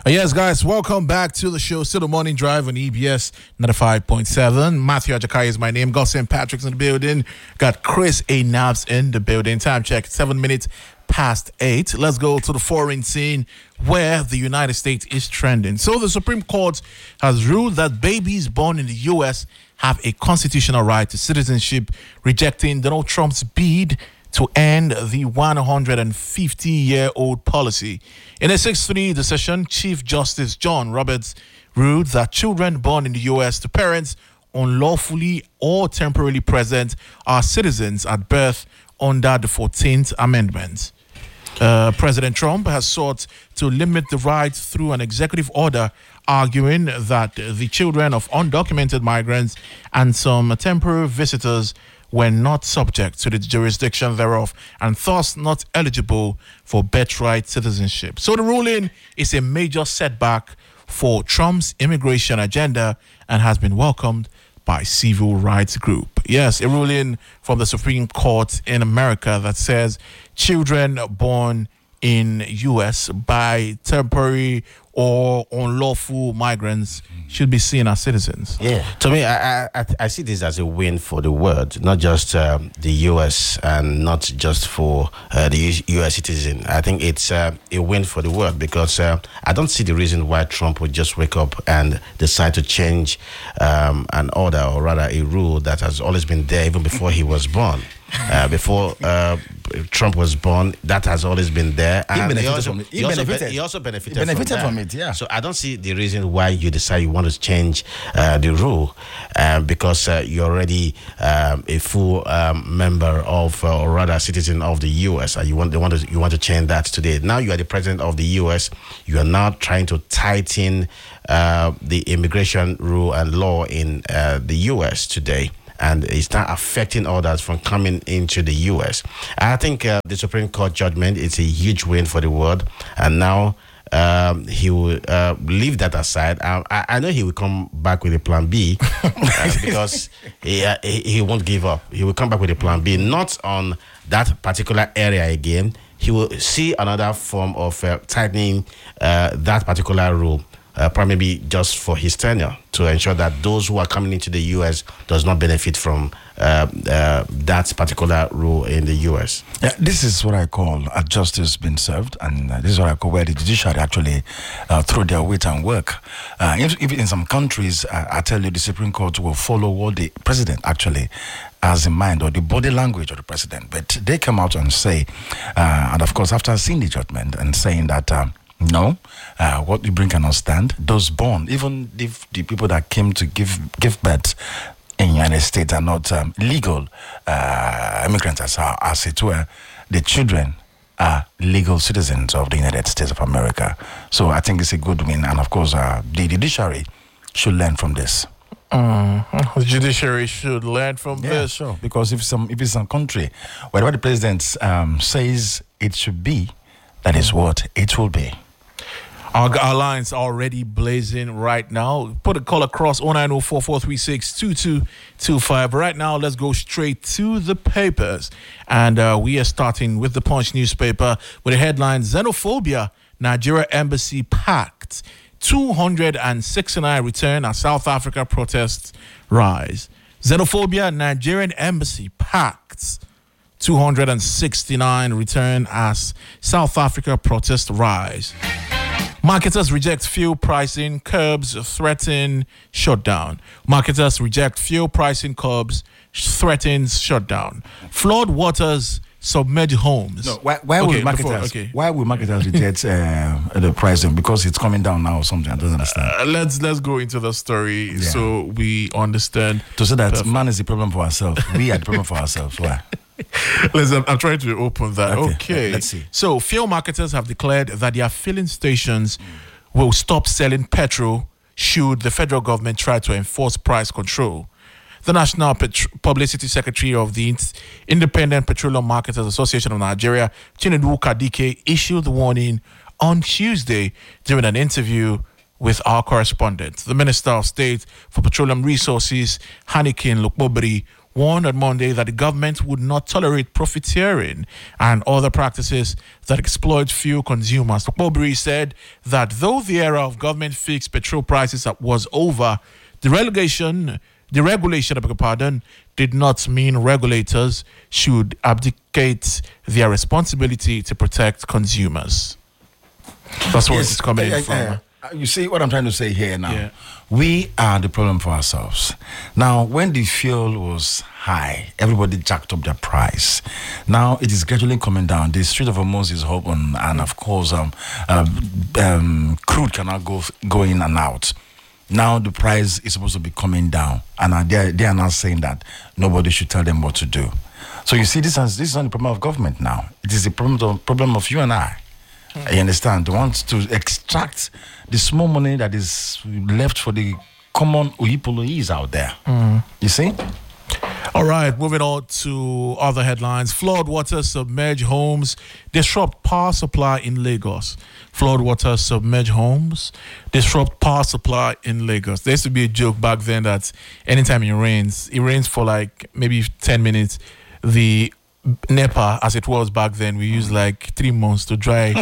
Yes, guys, welcome back to the show. Still the morning drive on EBS 95.7. Matthew Ajakai is my name. Got St. Patrick's in the building. Got Chris A. Nabs in the building. Time check, 7 minutes past 8. Let's go to the foreign scene where the United States is trending. So the Supreme Court has ruled that babies born in the U.S. have a constitutional right to citizenship, rejecting Donald Trump's bid to end the 150-year-old policy. In a 6-3 decision, Chief Justice John Roberts ruled that children born in the U.S. to parents unlawfully or temporarily present are citizens at birth under the 14th Amendment. President Trump has sought to limit the right through an executive order, arguing that the children of undocumented migrants and some temporary visitors were not subject to the jurisdiction thereof and thus not eligible for birthright citizenship. So the ruling is a major setback for Trump's immigration agenda and has been welcomed by civil rights group. Yes, a ruling from the Supreme Court in America that says children born in U.S. by temporary or unlawful migrants should be seen as citizens. Yeah, to me, I see this as a win for the world, not just the U.S. and not just for the U.S. citizen. I think it's a win for the world because I don't see the reason why Trump would just wake up and decide to change an order, or rather a rule that has always been there even before he was born. Before Trump was born, that has always been there. And he also benefited from it, yeah. So I don't see the reason why you decide you want to change the rule because you're already a full member of, or rather citizen of the U.S. And you want to change that today. Now you are the president of the U.S. You are now trying to tighten the immigration rule and law in the U.S. today. And it's not affecting others from coming into the U.S. I think the Supreme Court judgment is a huge win for the world. And now he will leave that aside. I know he will come back with a plan B because he won't give up. He will come back with a plan B, not on that particular area again. He will see another form of tightening that particular rule. Probably just for his tenure, to ensure that those who are coming into the U.S. does not benefit from that particular rule in the U.S. Yeah, this is what I call a justice being served, and this is what I call where the judiciary actually throw their weight and work. Even in some countries, I tell you, the Supreme Court will follow what the president actually has in mind, or the body language of the president. But they come out and say, and of course, after seeing the judgment and saying that, no, what you bring cannot stand. Those born, even if the people that came to give birth in the United States are not legal immigrants, as it were, the children are legal citizens of the United States of America. So I think it's a good win, and of course, the judiciary should learn from this. The judiciary should learn from this. Yeah, sure. Because if it's some country, whatever the president says it should be, that is what it will be. Our lines are already blazing right now. Put a call across 09044362225. Right now, let's go straight to the papers. And we are starting with the Punch newspaper with the headline, Xenophobia, Nigeria Embassy packed. 269 return as South Africa protests rise. Xenophobia, Nigerian Embassy packed. 269 return as South Africa protests rise. Marketers reject fuel pricing, curbs threaten shutdown. Marketers reject fuel pricing, curbs threatens shutdown. Flood waters submerge homes. No, why will marketers reject the pricing? Because it's coming down now or something? I don't understand. Let's go into the story so we understand. To say that man is the problem for ourselves. We are the problem for ourselves. Why? Listen, I'm trying to open that. Okay. Let's see. So, fuel marketers have declared that their filling stations will stop selling petrol should the federal government try to enforce price control. The National Publicity Secretary of the Independent Petroleum Marketers Association of Nigeria, Chinedu Kadike, issued the warning on Tuesday during an interview with our correspondent. The Minister of State for Petroleum Resources, Hanikin Lukbobri, warned on Monday that the government would not tolerate profiteering and other practices that exploit fuel consumers. Okpobiri said that though the era of government fixed petrol prices was over, the regulation, I beg your pardon, did not mean regulators should abdicate their responsibility to protect consumers. That's what it's coming in from. You see what I'm trying to say here now? Yeah. We are the problem for ourselves. Now, when the fuel was high, everybody jacked up their price. Now, it is gradually coming down. The Strait of Hormuz is open, and of course, crude cannot go in and out. Now, the price is supposed to be coming down, and they are now saying that nobody should tell them what to do. So you see, this is not the problem of government now. It is the problem of you and I. You understand? They want to extract the small money that is left for the common Uyipolois out there. You see? All right, moving on to other headlines. Flood water submerge homes, disrupt power supply in Lagos. Flood water submerge homes, disrupt power supply in Lagos. There used to be a joke back then that anytime it rains for like maybe 10 minutes. The NEPA, as it was back then, we used like 3 months to dry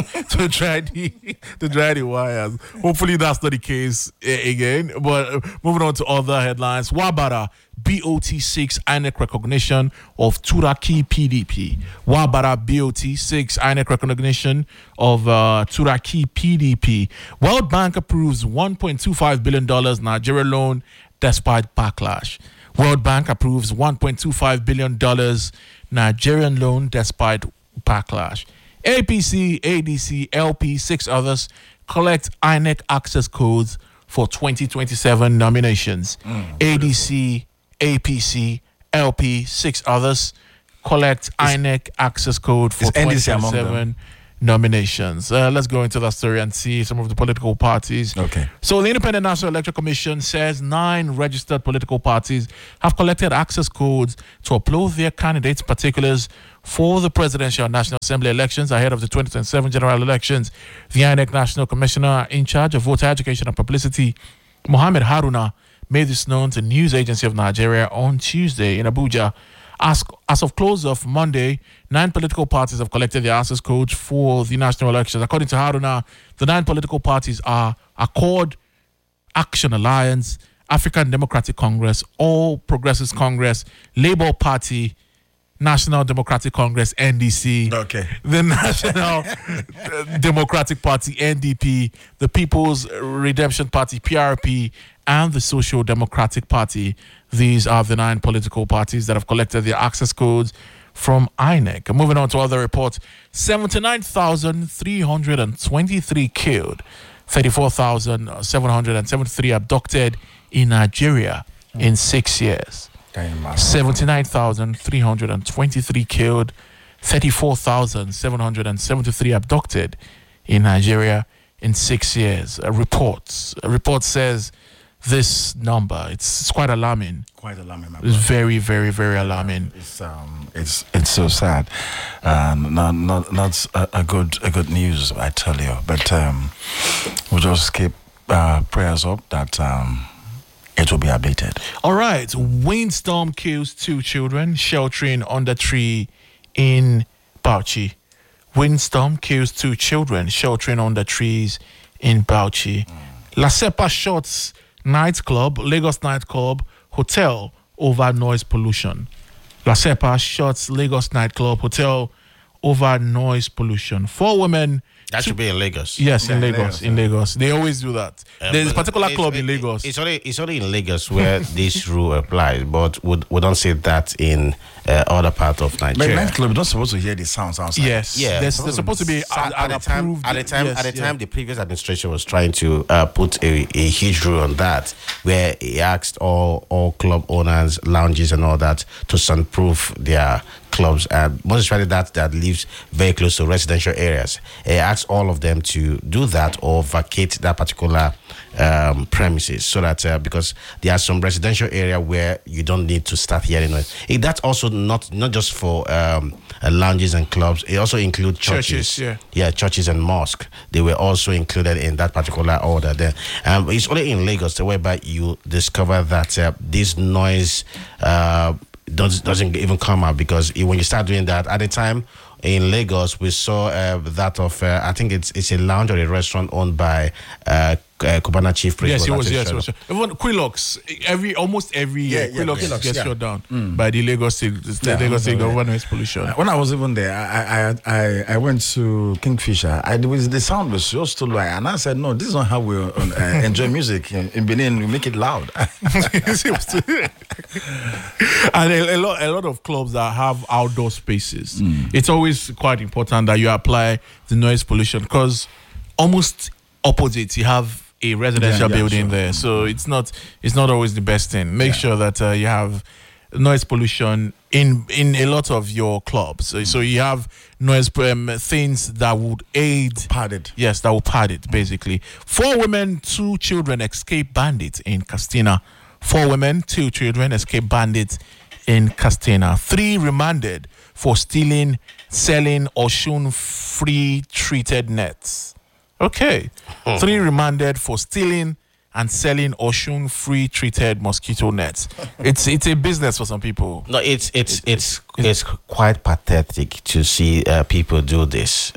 the wires. Hopefully that's not the case again. But moving on to other headlines. Wabara BOT6 INEC recognition of Turaki PDP. Wabara BOT6 INEC recognition of Turaki PDP. World Bank approves $1.25 billion Nigeria loan despite backlash. World Bank approves $1.25 billion Nigerian loan despite backlash. APC, ADC, LP, 6 others collect INEC access codes for 2027 nominations. ADC, APC, LP, 6 others collect INEC access code for 2027 nominations. Let's go into that story and see some of the political parties. Okay. So the Independent National Electoral Commission says 9 registered political parties have collected access codes to upload their candidates' particulars for the Presidential and National Assembly elections ahead of the 2027 general elections. The INEC National Commissioner in charge of voter education and publicity, Mohammed Haruna, made this known to News Agency of Nigeria on Tuesday in Abuja. As of close of Monday, 9 political parties have collected their access codes for the national elections. According to Haruna, the 9 political parties are Accord, Action Alliance, African Democratic Congress, All Progressives Congress, Labour Party, National Democratic Congress, NDC, the National Democratic Party, NDP, the People's Redemption Party, PRP, and the Social Democratic Party. These are the 9 political parties that have collected their access codes from INEC. Moving on to other reports, 79,323 killed, 34,773 abducted in Nigeria in 6 years. 79,323 killed, 34,773 abducted in Nigeria in 6 years. A report says this number, it's quite alarming. Quite alarming. It's very, very, very alarming. It's so sad. Not a good news, I tell you. But we'll just keep prayers up that it will be abated. All right. Windstorm kills 2 children sheltering under tree in Bauchi. Windstorm kills 2 children sheltering under trees in Bauchi. Lasepa shuts Lagos nightclub, hotel over noise pollution. Lasepa shuts Lagos nightclub, hotel over noise pollution. 4 women. That should be in Lagos. Yes, in Lagos. They always do that. There's a particular club in Lagos. It's only in Lagos where this rule applies, but we don't see that in other parts of Nigeria. But nightclub, you're not supposed to hear the sounds outside. Yes, yeah. There's supposed to be an approved. At the time, the previous administration was trying to put a huge rule on that, where he asked all club owners, lounges, and all that to soundproof their clubs, and most especially that lives very close to residential areas. He asked all of them to do that or vacate that particular premises, so that because there are some residential area where you don't need to start hearing noise. That's also not just for lounges and clubs. It also includes churches. Churches and mosques. They were also included in that particular order there. It's only in Lagos whereby you discover that this noise doesn't even come out, because when you start doing that, at the time in Lagos, we saw that of I think it's a lounge or a restaurant owned by Cubana Chief Priest. Yes, it was. Yes, it was. Even Quillox, almost every year, Quillox gets shut down by the Lagos State government noise pollution. When I was even there, I went to Kingfisher. The sound was just too low, and I said, "No, this is not how we enjoy music in Benin. We make it loud." And a lot of clubs that have outdoor spaces, it's always quite important that you apply the noise pollution, because almost opposite you have a residential building there, so it's not always the best thing. Make sure that you have noise pollution in a lot of your clubs, so you have noise things that would aid padded. Yes, that will pad it basically. 4 women, 2 children escape bandits in Castina. 4 women, 2 children escape bandits in Castina. 3 remanded for stealing, selling Oshun free treated nets. Okay. 3 remanded for stealing and selling Oshun free treated mosquito nets. It's a business for some people. No, it's quite pathetic to see people do this.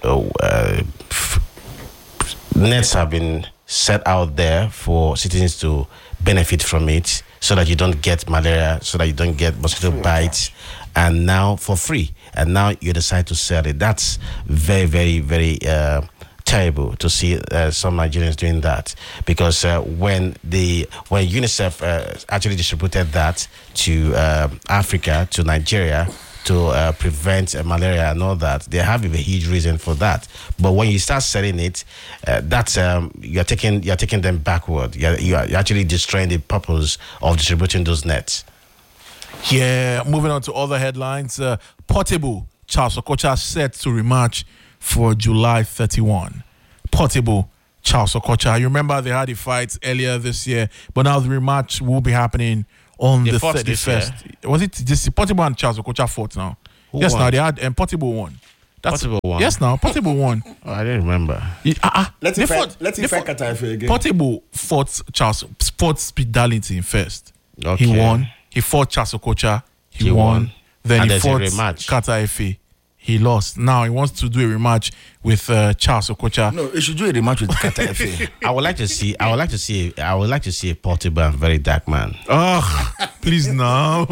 Nets have been set out there for citizens to benefit from it, so that you don't get malaria, so that you don't get mosquito bites, and now for free. And now you decide to sell it. That's very, very, very terrible to see some Nigerians doing that, because when UNICEF actually distributed that to Africa, to Nigeria, to prevent malaria and all that, they have a huge reason for that. But when you start selling it, that's you're taking them backward. You're actually destroying the purpose of distributing those nets. Yeah, moving on to other headlines. Portable, Charles Okocha set to rematch for July 31. Portable, Charles Okocha. You remember they had a fight earlier this year, but now the rematch will be happening on the 31st. Was it this Portable and Charles Okocha fought now? Who yes, won? Now they had Portable won. Portable won? Yes, now Portable won. Oh, I didn't remember. Let's fight Kataife again. Portable fought Speed Darlington first. Okay. He won. He fought Charles Okocha. He won. Then he fought Kataife. He lost. Now he wants to do a rematch with Charles Okocha. No, he should do a rematch with Kataife. I would like to see a Portable and very dark man. Oh, please now.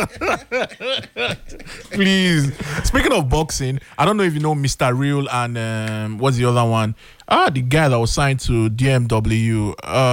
Please. Speaking of boxing, I don't know if you know Mr. Real and what's the other one? The guy that was signed to DMW.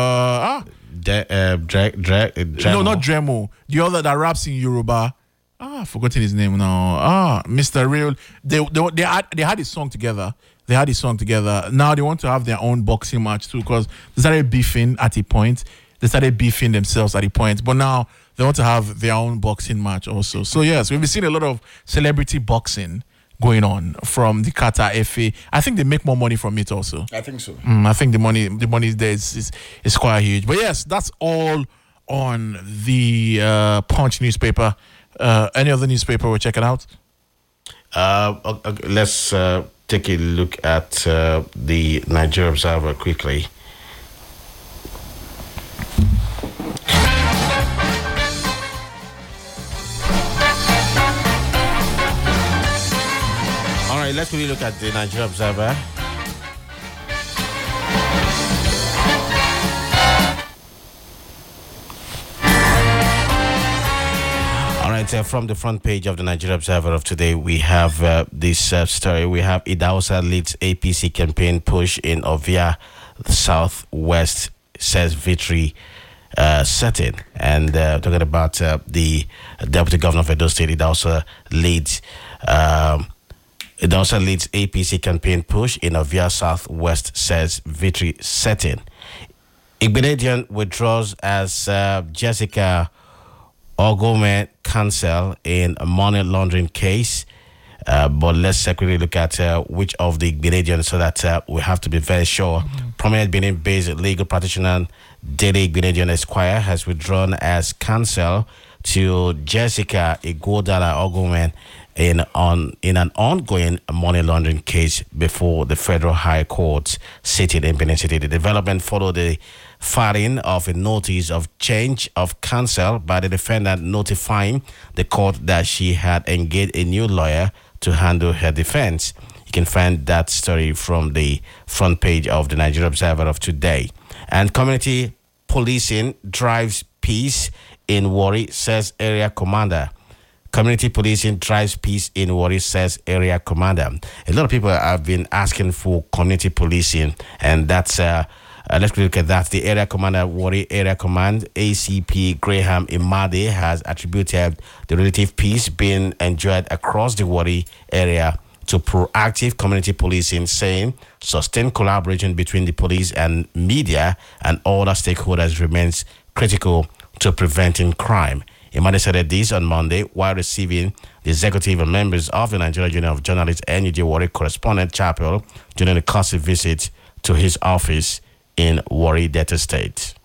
No, not Dremo. The other that raps in Yoruba. I've forgotten his name now. Mr. Real. They had a song together. Now they want to have their own boxing match too, because they started beefing at a point. They started beefing themselves at a point. But now they want to have their own boxing match also. So yes, we've been seeing a lot of celebrity boxing going on from the Qatar FA. I think they make more money from it also. I think so. I think the money there is quite huge. But yes, that's all on the Punch newspaper. Any other newspaper we're checking out? Let's take a look at the Nigeria Observer quickly. All right, let's really look at the Nigeria Observer. All right, from the front page of the Nigeria Observer of today, we have this story. We have Idahosa leads APC campaign push in Ovia Southwest, says victory setting. And talking about the Deputy Governor of Edo State, Idahosa leads APC campaign push in Ovia Southwest, says victory setting. Igbinedion withdraws as Jessica Ogome cancel in a money laundering case. But let's quickly look at which of the Igbinedians, so that we have to be very sure. Prominent Benin-based legal practitioner Dele Igbinedion Esquire has withdrawn as counsel to Jessica Ighodala Ogome in an ongoing money laundering case before the Federal High Court sitting in Benin City. The development followed the filing of a notice of change of counsel by the defendant, notifying the court that she had engaged a new lawyer to handle her defense. You can find that story from the front page of the Nigeria Observer of today. And community policing drives peace in Warri, says area commander. Community policing drives peace in Warri, says area commander. A lot of people have been asking for community policing, and that's let's look at that. The area commander, Warri Area Command, ACP Graham Imade, has attributed the relative peace being enjoyed across the Warri area to proactive community policing, saying sustained collaboration between the police and media and other stakeholders remains critical to preventing crime. Imade said this on Monday while receiving the executive and members of the Nigerian Union of Journalists NUJ Warri correspondent Chapel during a courtesy visit to his office in Warri, Delta State.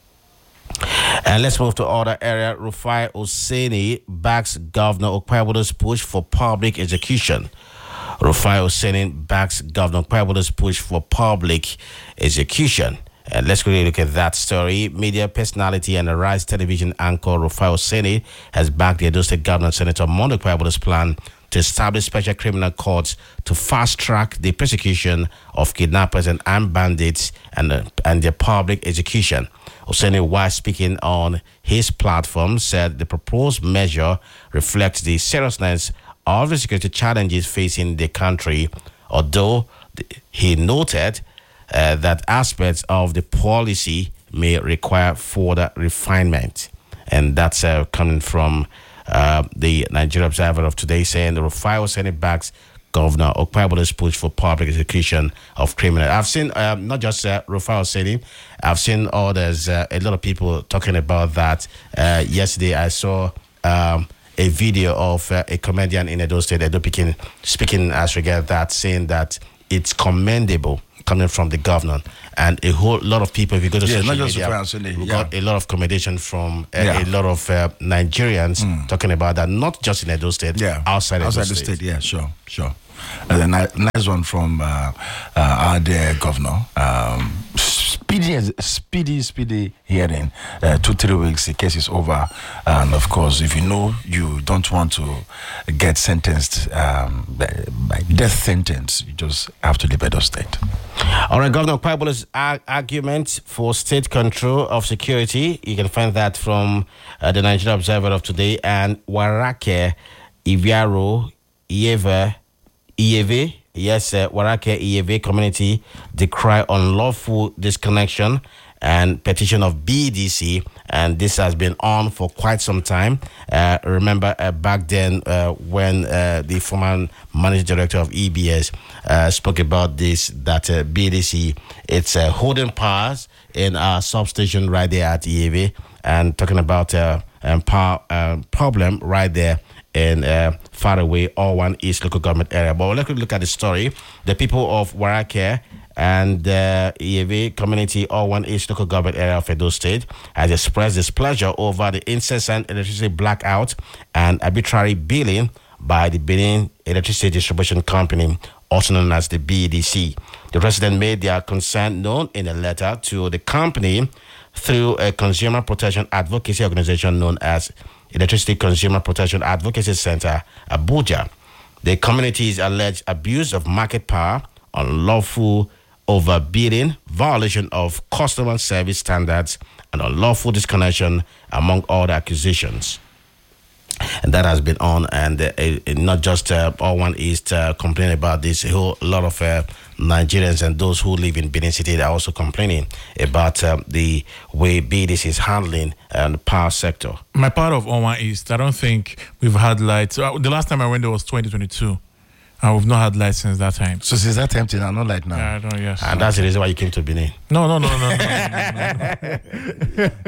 And let's move to other area. Rufai Oseni backs Governor Okpebohlo's push for public execution. Rufai Oseni backs Governor Okpebohlo's push for public execution. And let's quickly look at that story. Media personality and Arise television anchor Rufai Oseni has backed the Edo State Governor Senator Monday Okpebohlo's plan to establish special criminal courts to fast-track the persecution of kidnappers and armed bandits and their public execution. Oseni, while speaking on his platform, said the proposed measure reflects the seriousness of the security challenges facing the country, although he noted that aspects of the policy may require further refinement. And that's coming from the Nigeria Observer of today, saying the Rufai Oseni backs Governor Okpebohlo's push for public execution of criminals. I've seen not just Rufai Oseni, I've seen others, a lot of people talking about that. Yesterday, I saw a video of a comedian in Edo State, Edo Pikin, speaking as regards that, saying that it's commendable coming from the governor, and a whole lot of people, if you go to social media, we got a lot of commendation from a lot of Nigerians talking about that, not just in Edo State, outside Edo the state. Yeah, sure. And the nice one from our dear governor. Speedy hearing. 2-3 weeks, the case is over. And of course, if you know you don't want to get sentenced by death sentence, you just have to leave Edo State. All right, Governor Okpebohlo's argument for state control of security. You can find that from the Nigeria Observer of today. And Warake Iviaro Iyeve. Yes, Warake Iyeve community decry unlawful disconnection and petition of BDC, and this has been on for quite some time. Remember back then when the former managing director of EBS spoke about this, that BDC, it's holding powers in our substation right there at Iyeve, and talking about power problem right there in far away Owan East local government area. But let's look at the story. The people of Warake and Iyeve community Owan East local government area of Edo State has expressed displeasure over the incessant electricity blackout and arbitrary billing by the Benin Electricity Distribution Company, also known as the BEDC. The residents made their concern known in a letter to the company through a consumer protection advocacy organization known as Electricity Consumer Protection Advocacy Center, Abuja. The community's alleged abuse of market power, unlawful overbidding, violation of customer service standards, and unlawful disconnection, among other accusations. And that has been on, and not just all one is complaining about this. A whole lot of Nigerians and those who live in Benin City are also complaining about the way BDC is handling the power sector. My part of Owan East, I don't think we've had lights. The last time I went there was 2022. And we've not had lights since that time. So since that time till now, no light now? Yeah, I don't, yes. And that's the reason why you came to Benin. No.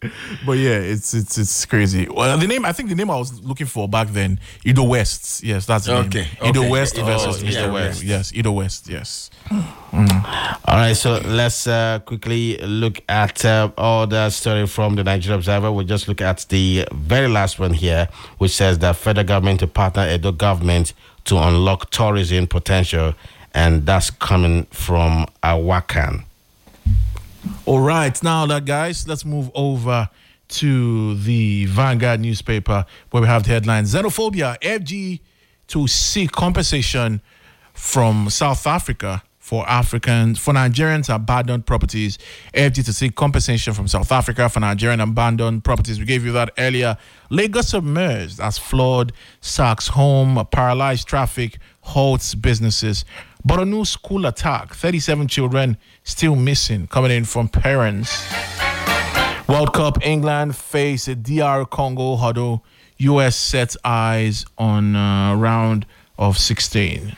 But yeah, it's crazy. Well, I think the name I was looking for back then, Ido West. Yes, that's the name. Ido West versus Mr. West. Yes, Ido West. Yes. All right, so let's quickly look at all the story from the Nigeria Observer. We'll just look at the very last one here, which says that federal government to partner Edo government to unlock tourism potential, and that's coming from Awakan. All right, now that guys, let's move over to the Vanguard newspaper where we have the headline: Xenophobia, FG to seek compensation from South Africa for Nigerians abandoned properties. FG to seek compensation from South Africa for Nigerian abandoned properties. We gave you that earlier. Lagos submerged as flood sacks home, paralyzed traffic, halts businesses. Borno school attack, 37 children still missing, coming in from parents. World Cup, England face a DR Congo huddle. US sets eyes on round of 16.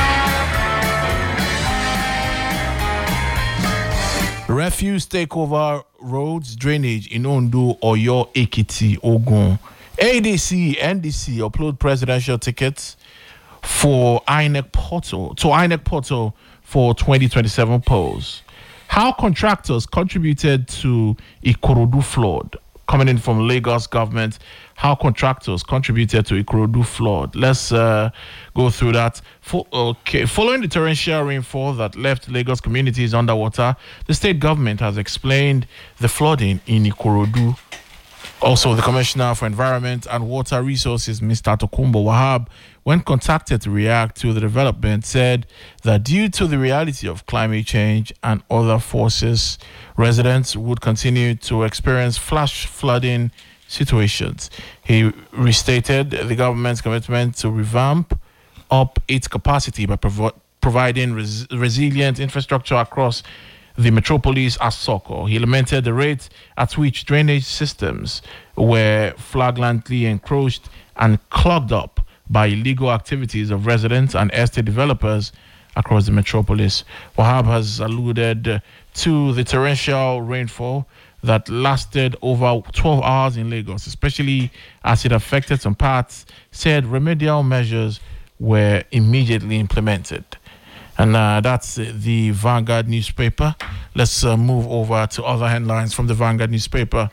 Refuse takeover roads, drainage in Ondo, Oyo, Ekiti, Ogun. ADC, NDC upload presidential tickets for INEC portal for 2027 polls. How contractors contributed to Ikorodu flood. Coming in from Lagos government, how contractors contributed to Ikorodu flood. Let's go through that. Following the torrential rainfall that left Lagos communities underwater, the state government has explained the flooding in Ikorodu. Also, the Commissioner for Environment and Water Resources, Mr. Tokumbo Wahab, when contacted to react to the development, said that due to the reality of climate change and other forces, residents would continue to experience flash flooding situations. He restated the government's commitment to revamp up its capacity by providing resilient infrastructure across the metropolis as Soko. He lamented the rate at which drainage systems were flagrantly encroached and clogged up by illegal activities of residents and estate developers across the metropolis. Wahab has alluded to the torrential rainfall that lasted over 12 hours in Lagos, especially as it affected some parts, said remedial measures were immediately implemented. And that's the Vanguard newspaper. Let's move over to other headlines from the Vanguard newspaper.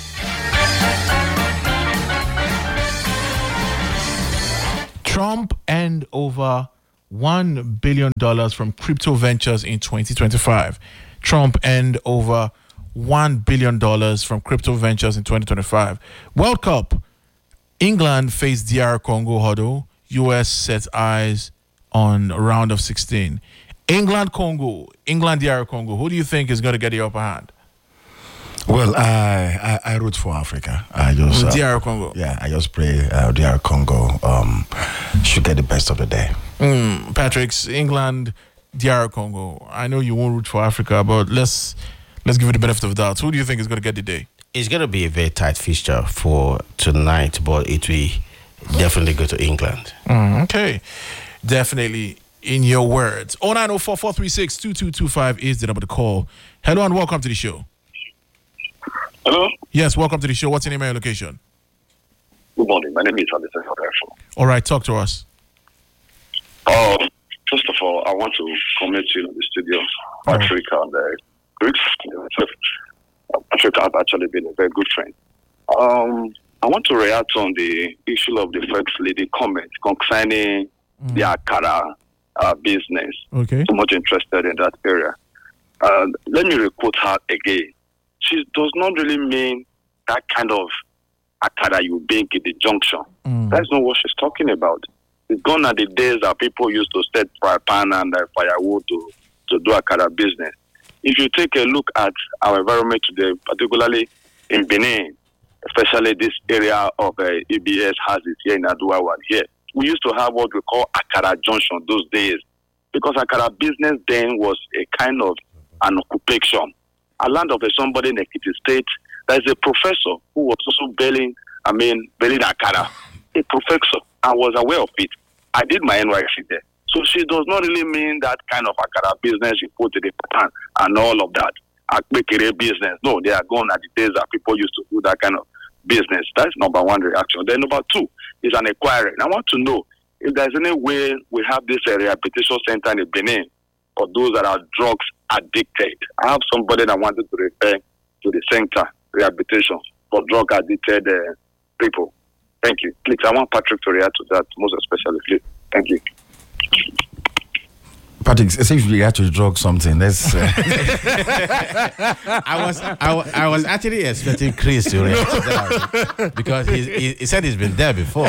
Trump earned over $1 billion from crypto ventures in 2025. Trump earned over $1 billion from crypto ventures in 2025. World Cup, England faced DR Congo huddle. US sets eyes on round of 16. England DR Congo. Who do you think is going to get the upper hand? Well, I root for Africa. I just DR Congo. Yeah, I just pray DR Congo should get the best of the day. Patrick's England DR Congo. I know you won't root for Africa, but let's give it the benefit of the doubt. Who do you think is going to get the day? It's going to be a very tight fixture for tonight, but it will definitely go to England. Okay. Definitely, in your words. 09044362225 is the number to call. Hello and welcome to the show. Hello? Yes, welcome to the show. What's your name and your location? Good morning. My name is Anderson. All right, talk to us. First of all, I want to comment you in the studio, Patrick and Chris. Patrick has actually been a very good friend. I want to react on the issue of the first lady comment concerning the Akara business. Okay. So much interested in that area. Let me requote her again. She does not really mean that kind of Akara you bake in the junction. That's not what she's talking about. It's gone are the days that people used to set fire pan and firewood to do Akara business. If you take a look at our environment today, particularly in Benin, especially this area of EBS has it here in Aduawan here, we used to have what we call Akara Junction those days, because Akara business then was a kind of an occupation. A land of somebody in Ekiti State, there's a professor who was also belling Akara, a professor. I was aware of it. I did my NYC there. So she does not really mean that kind of Akara business you put in the pattern and all of that. Akbekere business. No, they are gone at the days that people used to do that kind of business. That's number one reaction. Then number two is an inquiry. And I want to know if there's any way we have this rehabilitation center in Benin for those that are drugs addicted. I have somebody that wanted to refer to the center rehabilitation for drug addicted people. Thank you. Please, I want Patrick to react to that, most especially. Please. Thank you. Patrick, say if you had to drug something, let's. I was actually expecting Chris to react to that because he said he's been there before.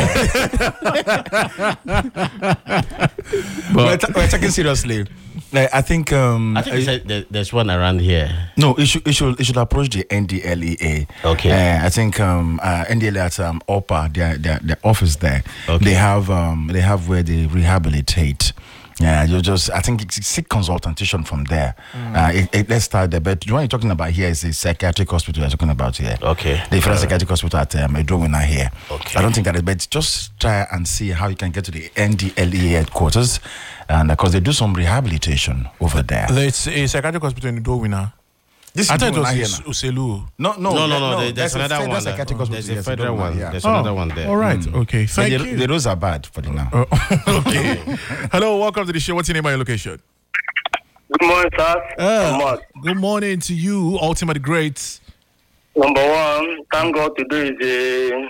But we're talking seriously. I think he said there's one around here. No, it should approach the NDLEA. Okay. I think NDLEA at OPA, their office there. Okay. They have where they rehabilitate. Yeah, I think seek consultation from there. Let's start there. But the one you're talking about here is the psychiatric hospital you're talking about here. Okay. The Federal Psychiatric Hospital at Edrowina here. Okay. I don't think that is, but just try and see how you can get to the NDLEA headquarters, and because they do some rehabilitation over there. There's a psychiatric hospital in Edrowina. I thought it was Uselu. No. There's another one. There's a federal one. There's another one there. All right. Okay. Thank you. The roads are bad for the now. Okay. Hello. Welcome to the show. What's your name and your location? Good morning, sir. Good morning to you, Ultimate Greats. Number one, thank God today is the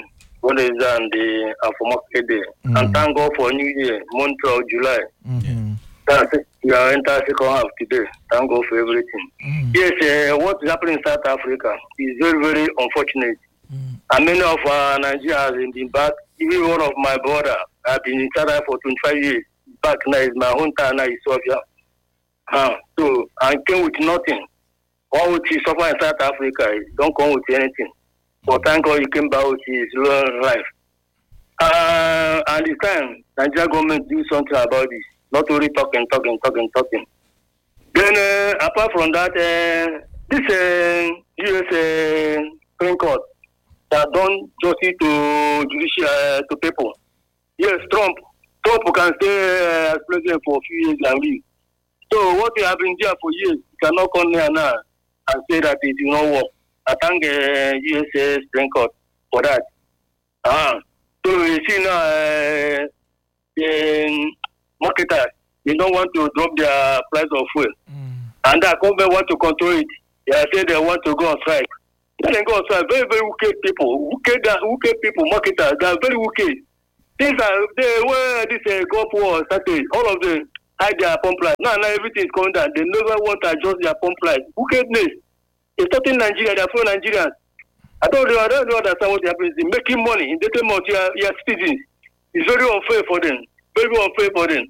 Afomake Day. And thank God for New Year, month of July. That's it. We are entering second half today. Thank God for everything. Yes, what is happening in South Africa is very, very unfortunate. And many of our Nigerians have been back. Even one of my brother, I've been in South Africa for 25 years. Back now is my hometown, now is Sofia. So I came with nothing. All which is suffer in South Africa, don't come with anything. But thank God he came back with his long life. And this time, Nigeria government do something about this. Not only talking. Then, apart from that, this U.S. Supreme Court that done justice to judicial to people. Yes, Trump can stay as president for a few years and leave. So what they have been there for years, you cannot come here now and say that it will not work. I thank the U.S. Supreme Court for that. So you see now, the marketers, they don't want to drop their price of fuel. And that government want to control it. They say they want to go on strike. Then they go on strike. Very, very wicked people. Wicked people, marketers, they are very wicked. Things are, where this Gulf War started, all of them hide their pump price. Now everything is coming down. They never want to adjust their pump price. Wickedness. It's starting Nigeria, they are for Nigerians. I don't understand what happens. They're making money in the time of your citizens. It's very unfair for them. Very unfair for them.